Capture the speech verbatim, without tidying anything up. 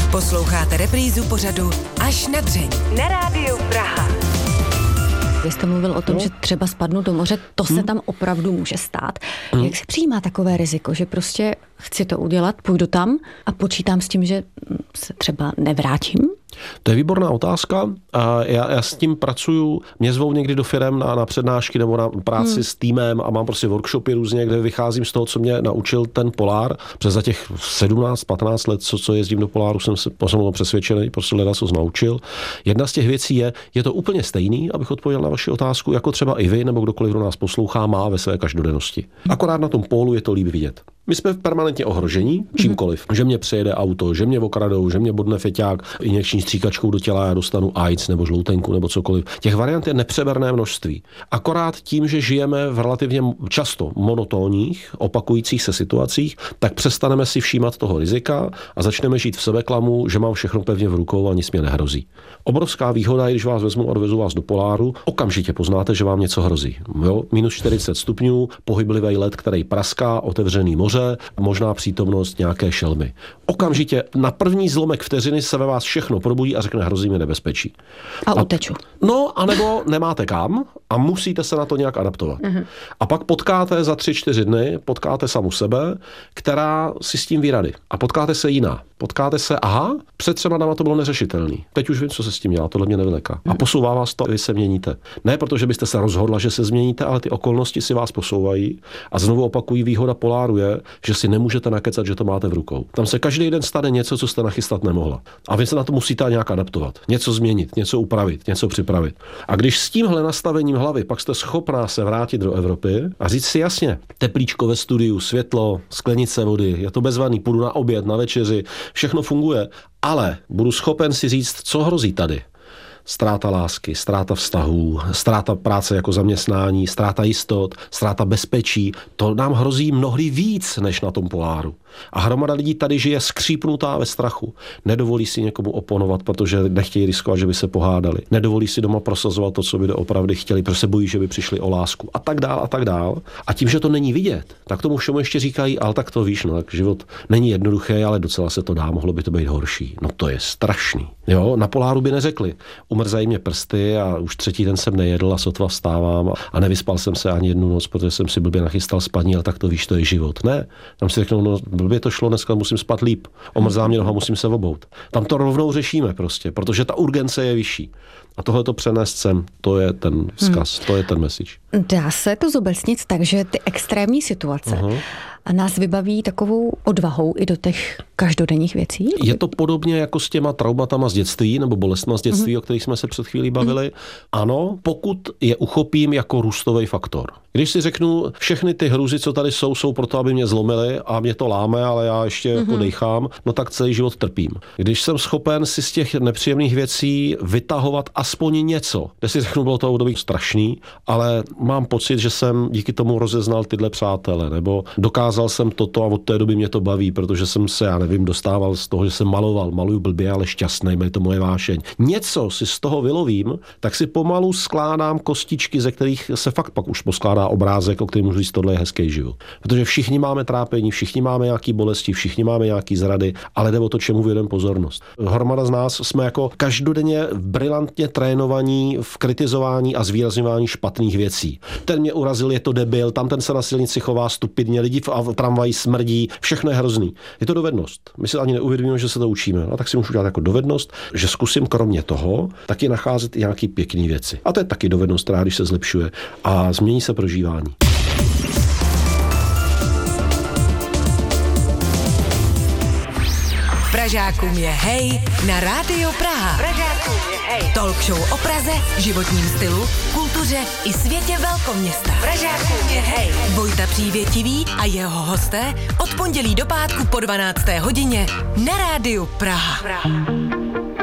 Posloucháte reprízu pořadu Až na dřeň na Rádiu Praha. Vy jste mluvil o tom, no. že třeba spadnu do moře, to se hmm. tam opravdu může stát. Hmm. Jak se přijímá takové riziko, že prostě chci to udělat, půjdu tam a počítám s tím, že se třeba nevrátím? To je výborná otázka. A já, já s tím pracuju, mě zvou někdy do firem na, na přednášky nebo na práci hmm. s týmem a mám prostě workshopy různě, kde vycházím z toho, co mě naučil ten polár. Přes za těch sedmnáct patnáct let, co, co jezdím do poláru, jsem se jsem přesvědčený, prostě leda co naučil. Jedna z těch věcí je, je to úplně stejný, abych odpověděl na vaši otázku, jako třeba i vy nebo kdokoliv, kdo nás poslouchá, má ve své každodennosti. Akorát na tom pólu je to líp vidět. My jsme permanentně ohrožení čímkoliv. Mm-hmm. Že mě přejede auto, že mě okradou, že mě bodne feťák injekční stříkačkou do těla, já dostanu AIDS nebo žloutenku nebo cokoliv. Těch variant je nepřeberné množství. Akorát tím, že žijeme v relativně často monotónních, opakujících se situacích, tak přestaneme si všímat toho rizika a začneme žít v sebeklamu, že mám všechno pevně v rukou a nic mě nehrozí. Obrovská výhoda je, když vás vezmu a dovezu vás do poláru, okamžitě poznáte, že vám něco hrozí. Jo? minus čtyřicet stupňů, pohyblivý led, který praská, otevřený moře, možná přítomnost nějaké šelmy. Okamžitě na první zlomek vteřiny se ve vás všechno probudí a řekne, hrozí mi nebezpečí. A, a uteču. No, anebo nemáte kam a musíte se na to nějak adaptovat. Uh-huh. A pak potkáte za tři, čtyři dny, potkáte samu sebe, která si s tím vyrady. A potkáte se jiná. Potkáte se, aha, před třema dama to bylo neřešitelný. Teď už vím, co se s tím dělá, tohle mě nevyleká. A posouvá vás to, vy se měníte. Ne protože byste se rozhodla, že se změníte, ale ty okolnosti si vás posouvají. A znovu opakují, výhoda poláru je, že si nemůžete nakecat, že to máte v rukou. Tam se každý den stane něco, co jste nachystat nemohla. A vy se na to musíte nějak adaptovat. Něco změnit, něco upravit, něco připravit. A když s tímhle nastavením hlavy pak jste schopná se vrátit do Evropy a říct si jasně, teplíčko ve studiu, světlo, sklenice vody, je to bezvadný, půjdu na oběd, na večeři, všechno funguje, ale budu schopen si říct, co hrozí tady. Ztráta lásky, ztráta vztahů, ztráta práce jako zaměstnání, ztráta jistot, ztráta bezpečí. To nám hrozí mnohdy víc než na tom poláru. A hromada lidí tady žije skřípnutá ve strachu. Nedovolí si někomu oponovat, protože nechtějí riskovat, že by se pohádali. Nedovolí si doma prosazovat to, co by doopravdy chtěli, protože se bojí, že by přišli o lásku. A tak dál, a tak dál. A tím, že to není vidět, tak tomu všemu ještě říkají, ale tak to víš, no, tak život není jednoduchý, ale docela se to dá, mohlo by to být horší. No to je strašný. Jo, na poláru by neřekli. Umrzají mě prsty a už třetí den jsem nejedl a sotva vstávám a nevyspal jsem se ani jednu noc, protože jsem si blbě nachystal spaní, ale tak to víš, to je život. Ne, tam si řeknou, no blbě to šlo, dneska musím spát líp. Omrzá mě noha, musím se obout. Tam to rovnou řešíme prostě, protože ta urgence je vyšší. A tohle to přenést sem, to je ten vzkaz, hmm. to je ten message. Dá se to zobecnit tak, že ty extrémní situace uh-huh. nás vybaví takovou odvahou i do těch každodenních věcí? Je to podobně jako s těma traumatama z dětství nebo bolestma z dětství, uh-huh. o kterých jsme se před chvílí bavili. Uh-huh. Ano, pokud je uchopím jako růstový faktor. Když si řeknu, všechny ty hrůzy, co tady jsou, jsou proto, aby mě zlomily a mě to láme, ale já ještě uh-huh. jako dejchám, no tak celý život trpím. Když jsem schopen si z těch nepříjemných věcí vytahovat aspoň něco, kde si řeknu, bylo to období strašný, ale mám pocit, že jsem díky tomu rozeznal tyhle přátele, nebo dokázal jsem toto a od té doby mě to baví, protože jsem se, já nevím, dostával z toho, že jsem maloval, maluju blbě, ale šťastný, je to moje vášeň. Něco si z toho vylovím, tak si pomalu skládám kostičky, ze kterých se fakt pak už poskládá obrázek, o kterém můžu říct, tohle je hezký život. Protože všichni máme trápení, všichni máme nějaký bolesti, všichni máme nějaký zrady, ale jde o to, čemu věnujeme pozornost. Hromada z nás jsme jako každodenně brilantně trénovaní v kritizování a zvýrazňování špatných věcí. Ten mě urazil, je to debil, tam ten se na silnici chová stupidně, lidi v tramvaji smrdí, všechno je hrozný. Je to dovednost. My si ani neuvědomíme, že se to učíme. A tak si můžu dělat jako dovednost, že zkusím kromě toho taky nacházet i nějaký pěkný věci. A to je taky dovednost, která když se zlepšuje a změní se prožívání. Pražákům je hej na Rádiu Praha. Pražákům je hej. Talk show o Praze, životním stylu, kultuře i světě velkoměsta. Pražákům je hej. Vojta Přívětivý a jeho hosté od pondělí do pátku po dvanácté hodině na Rádiu Praha. Praha.